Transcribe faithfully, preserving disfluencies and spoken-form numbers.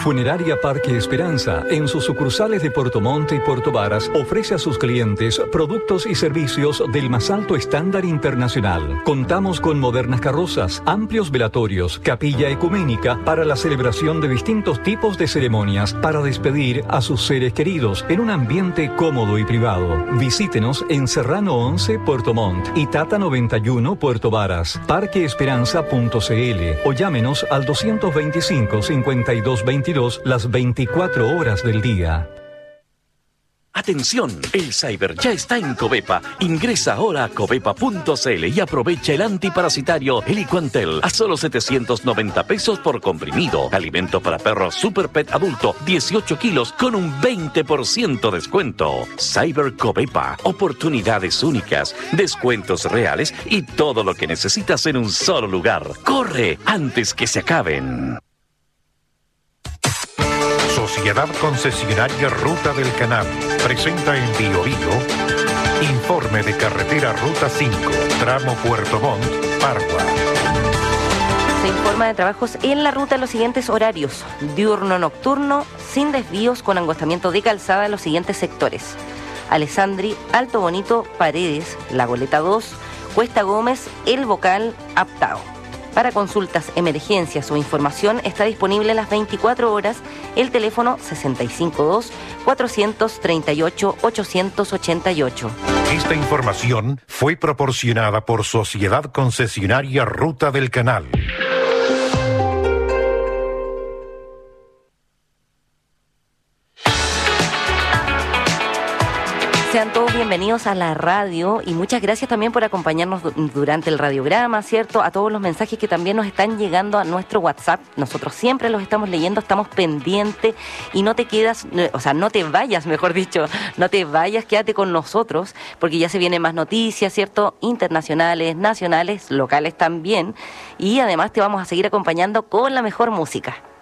Funeraria Parque Esperanza, en sus sucursales de Puerto Montt y Puerto Varas, ofrece a sus clientes productos y servicios del más alto estándar internacional. Contamos con modernas carrozas, amplios velatorios, capilla ecuménica para la celebración de distintos tipos de ceremonias para despedir a sus seres queridos en un ambiente cómodo y privado. Visítenos en Serrano once, Puerto Montt y Tata noventa y uno, Puerto Varas. parque esperanza punto c l o llámenos al doscientos veinticinco, cincuenta y dos veintidós las veinticuatro horas del día. Atención, el Cyber ya está en Covepa. Ingresa ahora a covepa punto c l y aprovecha el antiparasitario Heliquantel a solo setecientos noventa pesos por comprimido. Alimento para perros Super Pet adulto, dieciocho kilos con un veinte por ciento descuento. Cyber Covepa, oportunidades únicas, descuentos reales y todo lo que necesitas en un solo lugar. ¡Corre antes que se acaben! Sociedad Concesionaria Ruta del Canal presenta en Bio Bio informe de carretera Ruta cinco, tramo Puerto Montt, Pargua. Se informa de trabajos en la ruta en los siguientes horarios: diurno-nocturno, sin desvíos, con angostamiento de calzada en los siguientes sectores: Alessandri, Alto Bonito, Paredes, La Goleta dos, Cuesta Gómez, El Bocal, Aptao. Para consultas, emergencias o información está disponible las veinticuatro horas el teléfono sesenta y cinco dos, cuatrocientos treinta y ocho, ochocientos ochenta y ocho. Esta información fue proporcionada por Sociedad Concesionaria Ruta del Canal. Sean todos bienvenidos a la radio y muchas gracias también por acompañarnos du- durante el radiograma, ¿cierto? A todos los mensajes que también nos están llegando a nuestro WhatsApp. Nosotros siempre los estamos leyendo, estamos pendientes y no te quedas, o sea, no te vayas, mejor dicho, no te vayas, quédate con nosotros porque ya se vienen más noticias, ¿cierto? Internacionales, nacionales, locales también, y además te vamos a seguir acompañando con la mejor música.